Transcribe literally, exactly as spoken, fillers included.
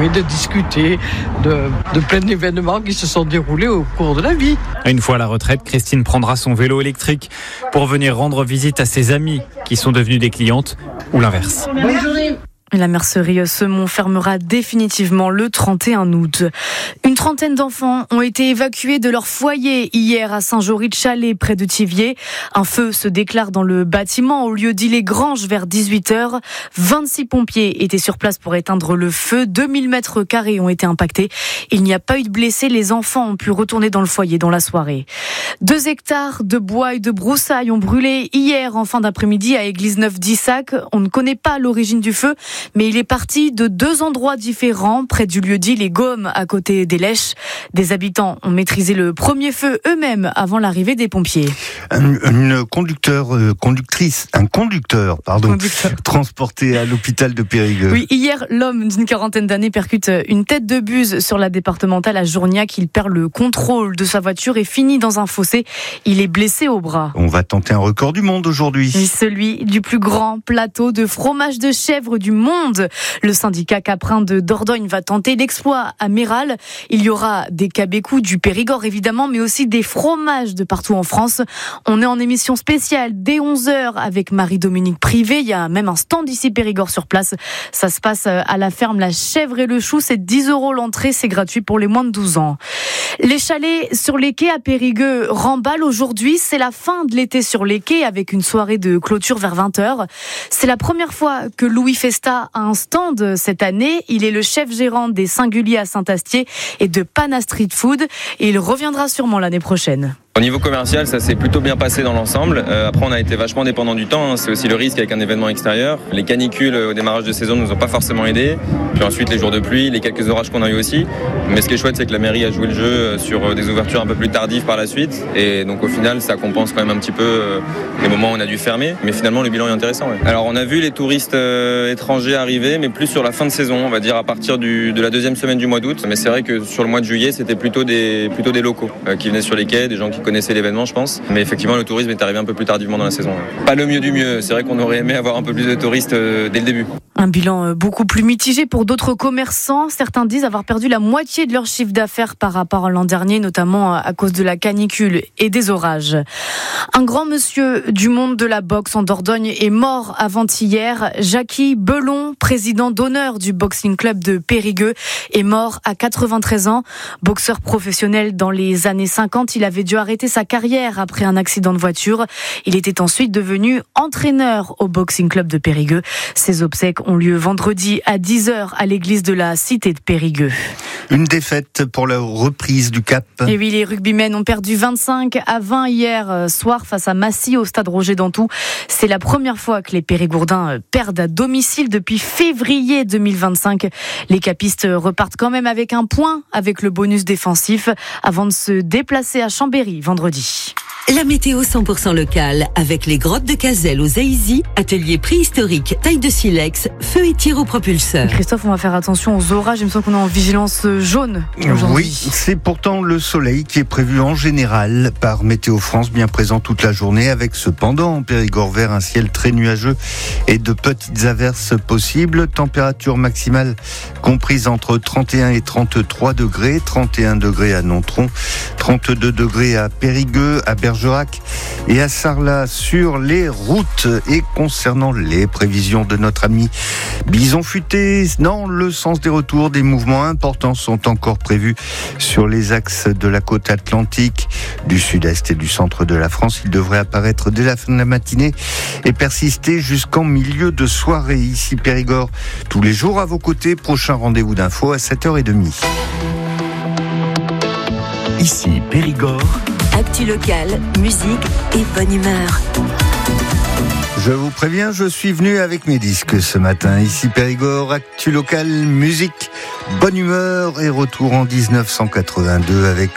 jouer, de discuter de, de plein d'événements qui se sont déroulés au cours de la vie. Une fois à la retraite, Christine prendra son vélo électrique pour venir rendre visite à ses amies qui sont devenues des clientes ou l'inverse. Bonne journée. La mercerie Semont fermera définitivement le trente et un août. Une trentaine d'enfants ont été évacués de leur foyer hier à Saint-Jory-de-Chalais, près de Thiviers. Un feu se déclare dans le bâtiment au lieu dit Les Granges vers dix-huit heures. vingt-six pompiers étaient sur place pour éteindre le feu. deux mille mètres carrés ont été impactés. Il n'y a pas eu de blessés. Les enfants ont pu retourner dans le foyer dans la soirée. Deux hectares de bois et de broussailles ont brûlé hier en fin d'après-midi à Église-Neuve-d'Issac. On ne connaît pas l'origine du feu, mais il est parti de deux endroits différents, près du lieu-dit Les Gaumes, à côté des Lèches. Des habitants ont maîtrisé le premier feu eux-mêmes avant l'arrivée des pompiers. Un, une conducteur, euh, conductrice, un conducteur, pardon, Conducteur. transporté à l'hôpital de Périgueux. Oui, hier, l'homme d'une quarantaine d'années percute une tête de buse sur la départementale à Journiac. Il perd le contrôle de sa voiture et finit dans un fossé. Il est blessé au bras. On va tenter un record du monde aujourd'hui. Oui, celui du plus grand plateau de fromage de chèvre du monde. Le syndicat caprin de Dordogne va tenter l'exploit à Méral. Il y aura des cabécous du Périgord évidemment, mais aussi des fromages de partout en France. On est en émission spéciale dès onze heures avec Marie-Dominique Privé. Il y a même un stand ici Périgord sur place. Ça se passe à la ferme La Chèvre et le Chou. C'est dix euros l'entrée, c'est gratuit pour les moins de douze ans. Les chalets sur les quais à Périgueux remballent aujourd'hui. C'est la fin de l'été sur les quais avec une soirée de clôture vers vingt heures. C'est la première fois que Louis Festa a un stand cette année. Il est le chef gérant des Singuliers à Saint-Astier et de Pana Street Food et il reviendra sûrement l'année prochaine. Au niveau commercial, ça s'est plutôt bien passé dans l'ensemble. Euh, après, on a été vachement dépendant du temps. Hein. C'est aussi le risque avec un événement extérieur. Les canicules au démarrage de saison ne nous ont pas forcément aidés. Puis ensuite, les jours de pluie, les quelques orages qu'on a eu aussi. Mais ce qui est chouette, c'est que la mairie a joué le jeu sur des ouvertures un peu plus tardives par la suite. Et donc, au final, ça compense quand même un petit peu euh, les moments où on a dû fermer. Mais finalement, le bilan est intéressant. Ouais. Alors, on a vu les touristes euh, étrangers arriver, mais plus sur la fin de saison, on va dire à partir du, de la deuxième semaine du mois d'août. Mais c'est vrai que sur le mois de juillet, c'était plutôt des, plutôt des locaux euh, qui venaient sur les quais, des gens qui connaissaient l'événement, je pense. Mais effectivement, le tourisme est arrivé un peu plus tardivement dans la saison. Pas le mieux du mieux. C'est vrai qu'on aurait aimé avoir un peu plus de touristes dès le début. Un bilan beaucoup plus mitigé pour d'autres commerçants. Certains disent avoir perdu la moitié de leur chiffre d'affaires par rapport à l'an dernier, notamment à cause de la canicule et des orages. Un grand monsieur du monde de la boxe en Dordogne est mort avant-hier. Jackie Belon, président d'honneur du Boxing Club de Périgueux, est mort à quatre-vingt-treize ans. Boxeur professionnel dans les années cinquante, il avait dû arrêter sa carrière après un accident de voiture. Il était ensuite devenu entraîneur au Boxing Club de Périgueux. Ses obsèques ont lieu vendredi à dix heures à l'église de la cité de Périgueux. Une défaite pour la reprise du Cap. Et oui, les rugbymen ont perdu vingt-cinq à vingt hier soir face à Massy au stade Roger Dantou. C'est la première fois que les Périgourdins perdent à domicile depuis février deux mille vingt-cinq. Les capistes repartent quand même avec un point avec le bonus défensif avant de se déplacer à Chambéry vendredi. La météo cent pour cent locale avec les grottes de Cazelles aux Aïsy, atelier préhistorique, taille de silex, feu et tir au propulseur. Christophe, on va faire attention aux orages. Il me semble qu'on est en vigilance jaune aujourd'hui. Oui, c'est pourtant le soleil qui est prévu en général par Météo France, bien présent toute la journée, avec cependant en Périgord vert un ciel très nuageux et de petites averses possibles. Température maximale comprise entre trente et un et trente-trois degrés, trente et un degrés à Nontron, trente-deux degrés à Périgueux, à Bergerac et à Sarlat sur les routes. Et concernant les prévisions de notre ami Bison Futé, dans le sens des retours, des mouvements importants sont encore prévus sur les axes de la côte atlantique, du sud-est et du centre de la France. Il devrait apparaître dès la fin de la matinée et persister jusqu'en milieu de soirée. Ici Périgord, tous les jours à vos côtés. Prochain rendez-vous d'info à sept heures trente. Ici Périgord. Actu locale, musique et bonne humeur. Je vous préviens, je suis venu avec mes disques ce matin. Ici Périgord, actu local, musique, bonne humeur et retour en dix-neuf cent quatre-vingt-deux avec